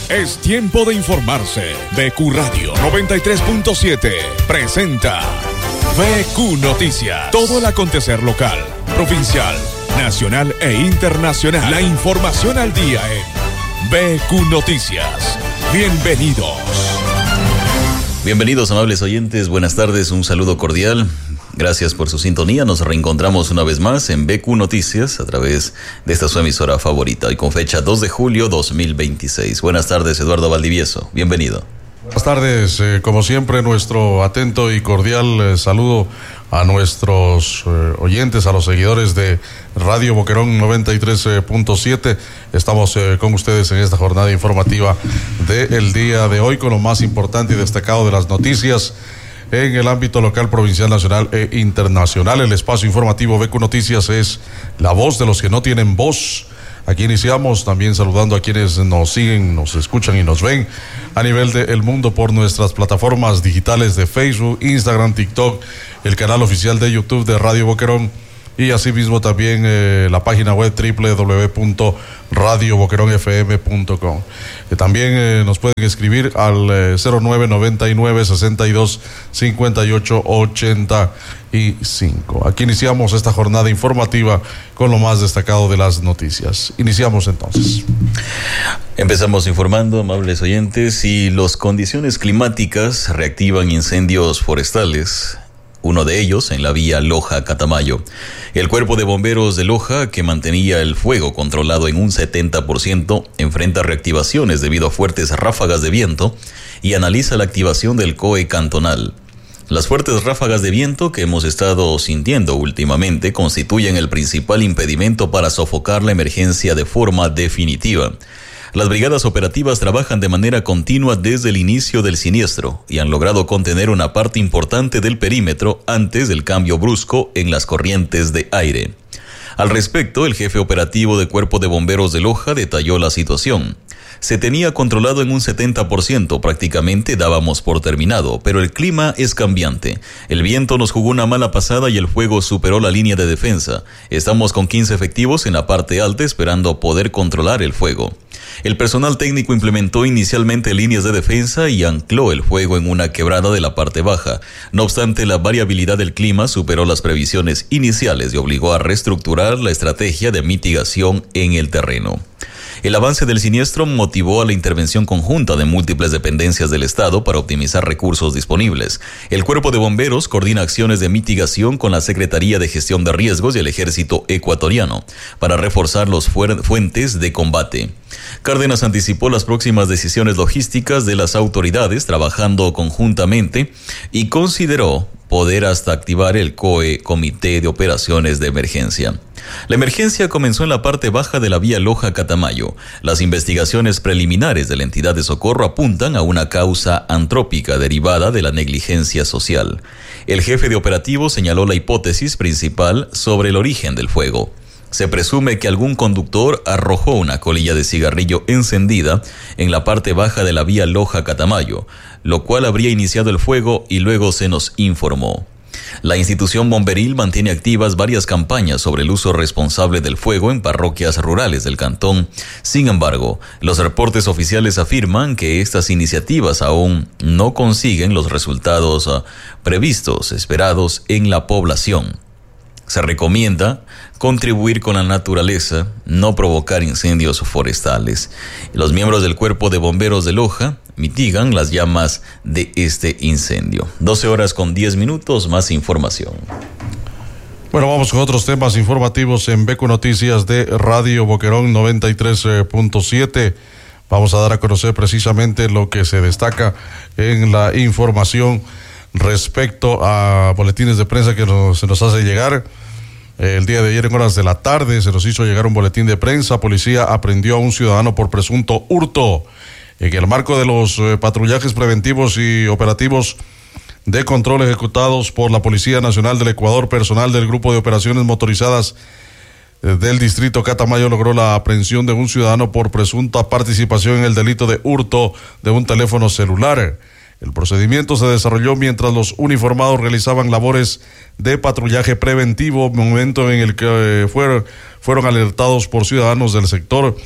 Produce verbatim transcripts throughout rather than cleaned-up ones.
Es tiempo de informarse. B Q Radio noventa y tres punto siete presenta B Q Noticias. Todo el acontecer local, provincial, nacional e internacional. La información al día en B Q Noticias. Bienvenidos. Bienvenidos, amables oyentes. Buenas tardes, un saludo cordial. Gracias por su sintonía. Nos reencontramos una vez más en B Q Noticias a través de esta su emisora favorita y con fecha dos de julio dos mil veintiséis. Buenas tardes, Eduardo Valdivieso. Bienvenido. Buenas tardes. Eh, como siempre, nuestro atento y cordial eh, saludo a nuestros eh, oyentes, a los seguidores de Radio Boquerón noventa y tres punto siete. Estamos eh, con ustedes en esta jornada informativa del día de hoy con lo más importante y destacado de las noticias en el ámbito local, provincial, nacional e internacional. El espacio informativo B Q Noticias es la voz de los que no tienen voz. Aquí iniciamos también saludando a quienes nos siguen, nos escuchan y nos ven a nivel del mundo por nuestras plataformas digitales de Facebook, Instagram, TikTok, el canal oficial de YouTube de Radio Boquerón y asimismo también eh, la página web doble u doble u doble u punto radio boquerón f m punto com. Eh, también eh, nos pueden escribir al eh, cero nueve noventa y nueve sesenta y dos cincuenta y ocho ochenta y cinco. Aquí iniciamos esta jornada informativa con lo más destacado de las noticias. Iniciamos entonces. Empezamos informando, amables oyentes, y las condiciones climáticas reactivan incendios forestales. Uno de ellos en la vía Loja-Catamayo. El cuerpo de bomberos de Loja, que mantenía el fuego controlado en un setenta por ciento, enfrenta reactivaciones debido a fuertes ráfagas de viento y analiza la activación del C O E cantonal. Las fuertes ráfagas de viento que hemos estado sintiendo últimamente constituyen el principal impedimento para sofocar la emergencia de forma definitiva. Las brigadas operativas trabajan de manera continua desde el inicio del siniestro y han logrado contener una parte importante del perímetro antes del cambio brusco en las corrientes de aire. Al respecto, el jefe operativo de Cuerpo de Bomberos de Loja detalló la situación. Se tenía controlado en un setenta por ciento, prácticamente dábamos por terminado, pero el clima es cambiante. El viento nos jugó una mala pasada y el fuego superó la línea de defensa. Estamos con quince efectivos en la parte alta esperando poder controlar el fuego. El personal técnico implementó inicialmente líneas de defensa y ancló el fuego en una quebrada de la parte baja. No obstante, la variabilidad del clima superó las previsiones iniciales y obligó a reestructurar la estrategia de mitigación en el terreno. El avance del siniestro motivó a la intervención conjunta de múltiples dependencias del Estado para optimizar recursos disponibles. El Cuerpo de Bomberos coordina acciones de mitigación con la Secretaría de Gestión de Riesgos y el Ejército Ecuatoriano para reforzar los fuentes de combate. Cárdenas anticipó las próximas decisiones logísticas de las autoridades trabajando conjuntamente y consideró poder hasta activar el C O E, Comité de Operaciones de Emergencia. La emergencia comenzó en la parte baja de la vía Loja-Catamayo. Las investigaciones preliminares de la entidad de socorro apuntan a una causa antrópica derivada de la negligencia social. El jefe de operativos señaló la hipótesis principal sobre el origen del fuego. Se presume que algún conductor arrojó una colilla de cigarrillo encendida en la parte baja de la vía Loja-Catamayo, lo cual habría iniciado el fuego y luego se nos informó. La institución bomberil mantiene activas varias campañas sobre el uso responsable del fuego en parroquias rurales del cantón. Sin embargo, los reportes oficiales afirman que estas iniciativas aún no consiguen los resultados uh, previstos, esperados en la población. Se recomienda contribuir con la naturaleza, no provocar incendios forestales. Los miembros del Cuerpo de Bomberos de Loja mitigan las llamas de este incendio. doce horas con diez minutos, más información. Bueno, vamos con otros temas informativos en B Q Noticias de Radio Boquerón noventa y tres punto siete. Vamos a dar a conocer precisamente lo que se destaca en la información respecto a boletines de prensa que nos, se nos hace llegar. El día de ayer en horas de la tarde se nos hizo llegar un boletín de prensa. Policía aprendió a un ciudadano por presunto hurto. En el marco de los eh, patrullajes preventivos y operativos de control ejecutados por la Policía Nacional del Ecuador, personal del Grupo de Operaciones Motorizadas eh, del Distrito Catamayo logró la aprehensión de un ciudadano por presunta participación en el delito de hurto de un teléfono celular. El procedimiento se desarrolló mientras los uniformados realizaban labores de patrullaje preventivo, momento en el que eh, fueron, fueron alertados por ciudadanos del sector,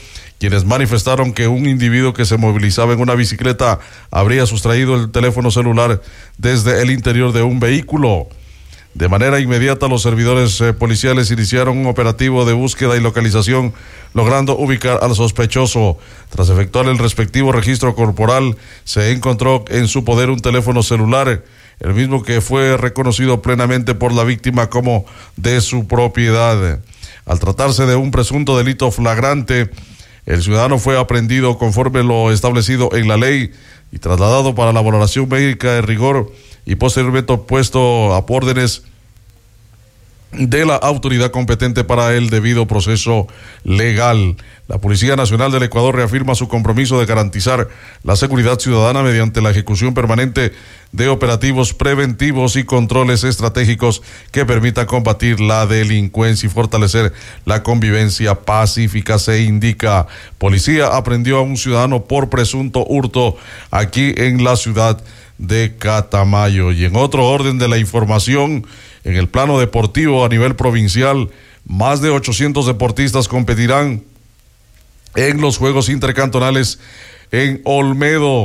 quienes manifestaron que un individuo que se movilizaba en una bicicleta habría sustraído el teléfono celular desde el interior de un vehículo. De manera inmediata, los servidores eh, policiales iniciaron un operativo de búsqueda y localización, logrando ubicar al sospechoso. Tras efectuar el respectivo registro corporal, se encontró en su poder un teléfono celular, el mismo que fue reconocido plenamente por la víctima como de su propiedad. Al tratarse de un presunto delito flagrante, el ciudadano fue aprehendido conforme lo establecido en la ley y trasladado para la valoración médica de rigor y posteriormente puesto a órdenes de la autoridad competente para el debido proceso legal. La Policía Nacional del Ecuador reafirma su compromiso de garantizar la seguridad ciudadana mediante la ejecución permanente de operativos preventivos y controles estratégicos que permitan combatir la delincuencia y fortalecer la convivencia pacífica. Se indica, policía aprendió a un ciudadano por presunto hurto aquí en la ciudad de Catamayo. Y en otro orden de la información, en el plano deportivo a nivel provincial, más de ochocientos deportistas competirán en los Juegos Intercantonales en Olmedo.